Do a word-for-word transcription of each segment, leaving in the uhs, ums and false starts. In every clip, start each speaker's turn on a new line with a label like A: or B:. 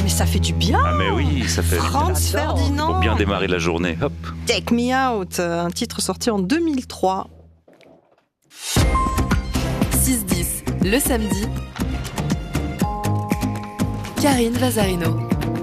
A: mais ça fait du bien.
B: Ah mais oui, ça fait
A: Franz Ferdinand.
B: pour bien démarrer la journée. Hop.
A: Take Me Out, un titre sorti en deux mille trois.
C: six dix, le samedi. Karine Vazarino.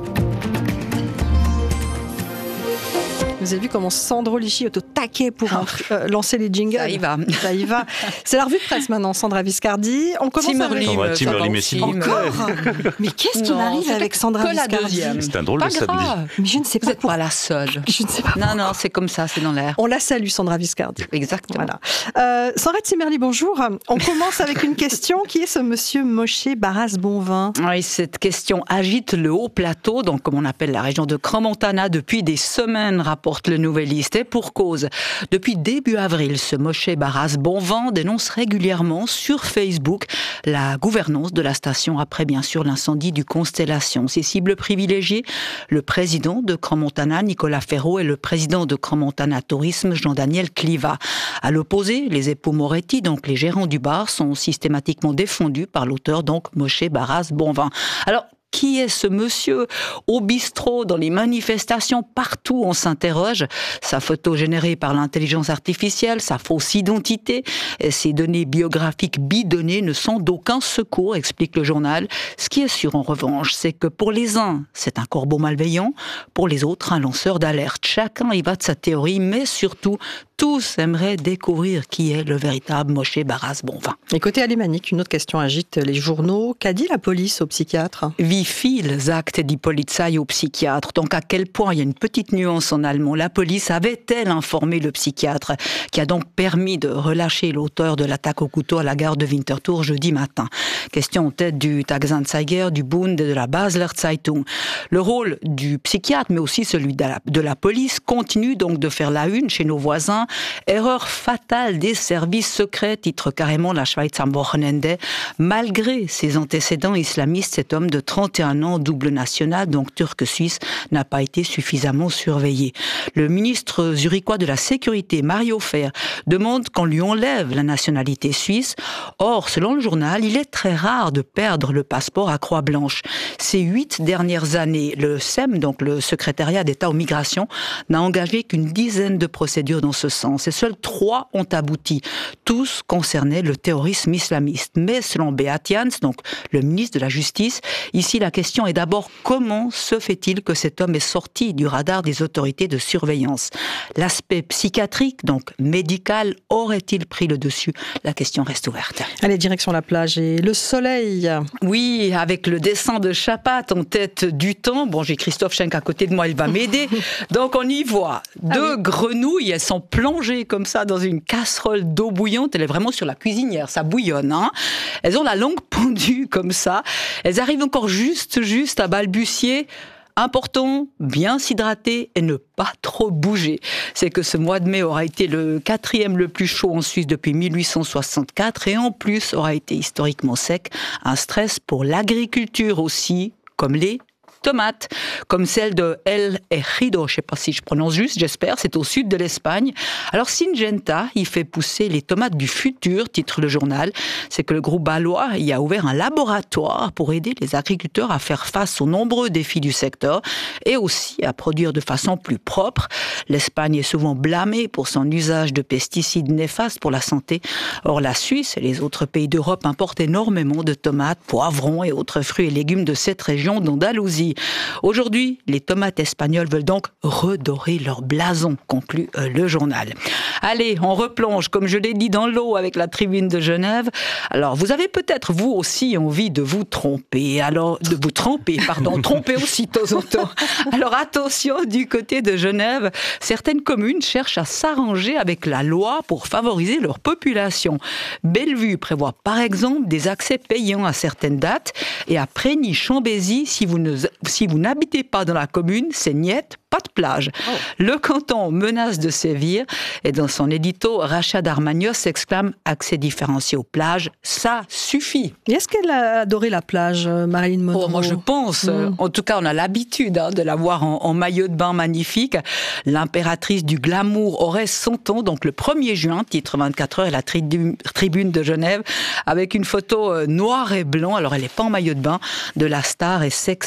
A: Vous avez vu comment Sandro Lisci est au taquet pour euh, lancer les jingles.
D: Ça y va.
A: Ça y va. C'est la revue de presse maintenant, Sandra Viscardi. On commence avec...
B: On va Timmerly Messi.
A: Encore. Mais qu'est-ce qui
D: Non,
A: arrive
D: c'était
A: avec Sandra
D: que la
A: Viscardi?
D: deuxième.
B: C'est un drôle
D: Pas
B: de samedi.
D: grave.
A: Mais je ne sais
D: Vous
A: pas
D: n'êtes
A: pourquoi.
D: pas la seule.
A: Je ne sais pas.
D: Non, non, c'est comme ça, c'est dans l'air.
A: On la salue, Sandra Viscardi.
D: Exactement.
A: Voilà. Euh, Sandra Timmerly, bonjour. On commence avec une question. Qui est ce monsieur Moshe Baras-Bonvin?
D: Oui, cette question agite le haut plateau, donc comme on appelle la région de Crans-Montana, depuis des semaines, rapporte le Nouvelliste. Et pour cause, depuis début avril, ce Moshe Baras-Bonvin dénonce régulièrement sur Facebook la gouvernance de la station après bien sûr l'incendie du Constellation. Ses cibles privilégiées, le président de Crans-Montana, Nicolas Ferraud, et le président de Crans-Montana Tourisme, Jean-Daniel Cliva. À l'opposé, les époux Moretti, donc les gérants du bar, sont systématiquement défendus par l'auteur, donc Moshe Baras-Bonvin. Alors, qui est ce monsieur au bistrot, dans les manifestations, partout on s'interroge. Sa photo générée par l'intelligence artificielle, sa fausse identité, et ses données biographiques bidonnées ne sont d'aucun secours, explique le journal. Ce qui est sûr en revanche, c'est que pour les uns, c'est un corbeau malveillant, pour les autres, un lanceur d'alerte. Chacun y va de sa théorie, mais surtout, tous aimeraient découvrir qui est le véritable Moshe Baras-Bonvin.
A: Et côté alémanique, une autre question agite les journaux. Qu'a dit la police au psychiatre?
D: Wie viel sagt die Polizei au psychiatre? Donc à quel point, il y a une petite nuance en allemand, la police avait-elle informé le psychiatre, qui a donc permis de relâcher l'auteur de l'attaque au couteau à la gare de Winterthur jeudi matin? Question en tête du Tagesanzeiger, du Bund et de la Basler Zeitung. Le rôle du psychiatre, mais aussi celui de la, de la police, continue donc de faire la une chez nos voisins. Erreur fatale des services secrets, titre carrément la Schweiz am Wochenende. Malgré ses antécédents islamistes, cet homme de trente et un ans, double national, donc turc-suisse, n'a pas été suffisamment surveillé. Le ministre zurichois de la Sécurité, Mario Fer, demande qu'on lui enlève la nationalité suisse. Or, selon le journal, il est très rare de perdre le passeport à croix blanche. Ces huit dernières années, le S E M, donc le secrétariat d'État aux migrations, n'a engagé qu'une dizaine de procédures dans ce sens. Et seuls trois ont abouti. Tous concernaient le terrorisme islamiste. Mais selon Beat Jans, donc le ministre de la Justice, ici la question est d'abord comment se fait-il que cet homme est sorti du radar des autorités de surveillance? L'aspect psychiatrique, donc médical, aurait-il pris le dessus? La question reste ouverte.
A: Allez, direction la plage et le soleil.
D: Oui, avec le dessin de Chapat en tête du temps. Bon, j'ai Christophe Schenk à côté de moi, il va m'aider. Donc on y voit deux ah oui. grenouilles, elles sont plongées comme ça dans une casserole d'eau bouillante. Elle est vraiment sur la cuisinière, ça bouillonne. Hein. Elles ont la langue pendue comme ça. Elles arrivent encore juste, juste à balbutier. Important, bien s'hydrater et ne pas trop bouger. C'est que ce mois de mai aura été le quatrième le plus chaud en Suisse depuis mille huit cent soixante-quatre et en plus aura été historiquement sec. Un stress pour l'agriculture aussi, comme les tomates, comme celle de El Ejido, je ne sais pas si je prononce juste, j'espère, c'est au sud de l'Espagne. Alors Syngenta, il fait pousser les tomates du futur, titre le journal. C'est que le groupe balois y a ouvert un laboratoire pour aider les agriculteurs à faire face aux nombreux défis du secteur et aussi à produire de façon plus propre. L'Espagne est souvent blâmée pour son usage de pesticides néfastes pour la santé. Or la Suisse et les autres pays d'Europe importent énormément de tomates, poivrons et autres fruits et légumes de cette région d'Andalousie. Aujourd'hui, les tomates espagnoles veulent donc redorer leur blason, conclut euh, le journal. Allez, on replonge, comme je l'ai dit, dans l'eau avec la Tribune de Genève. Alors, vous avez peut-être, vous aussi, envie de vous tromper. Alors, de vous tromper, pardon, tromper aussi de temps en temps. Alors, attention, du côté de Genève, certaines communes cherchent à s'arranger avec la loi pour favoriser leur population. Bellevue prévoit, par exemple, des accès payants à certaines dates. Et à Prégny-Chambézy, si vous ne Si vous n'habitez pas dans la commune, c'est niette, pas de plage. Oh. Le canton menace de sévir et dans son édito, Rachad Armagnos s'exclame « accès différencié aux plages, ça suffit ».
A: Et est-ce qu'elle a adoré la plage, Marilyn Monroe?
D: Oh, moi je pense, mmh. en tout cas on a l'habitude hein, de la voir en, en maillot de bain magnifique. L'impératrice du glamour aurait cent ans, donc le premier juin, titre vingt-quatre heures, la tri- Tribune de Genève, avec une photo euh, noir et blanc, alors elle n'est pas en maillot de bain, de la star et sexe symbole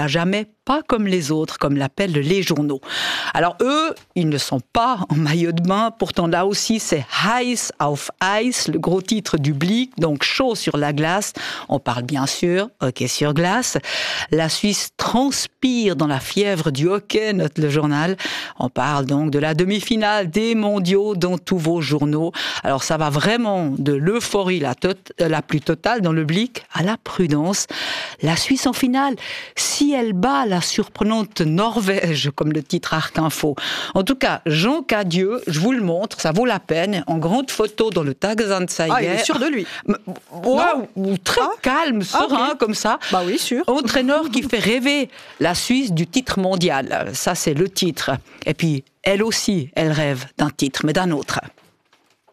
D: à jamais pas comme les autres, comme l'appellent les journaux. Alors eux, ils ne sont pas en maillot de bain, pourtant là aussi c'est Heiß auf Eis, le gros titre du Blick, donc chaud sur la glace. On parle bien sûr hockey sur glace. La Suisse transpire dans la fièvre du hockey, note le journal. On parle donc de la demi-finale des mondiaux dans tous vos journaux. Alors ça va vraiment de l'euphorie la, tot- la plus totale dans le Blick à la prudence. La Suisse en finale, si elle bat la surprenante Norvège, comme le titre Arc Info. En tout cas, Jean Cadieux, je vous le montre, ça vaut la peine, en grande photo dans le Tagesanzeiger.
A: Ah, il est sûr de lui.
D: Ouais, très ah. calme, serein, ah, okay. comme ça.
A: Bah oui, sûr.
D: Entraîneur qui fait rêver la Suisse du titre mondial. Ça, c'est le titre. Et puis, elle aussi, elle rêve d'un titre, mais d'un autre.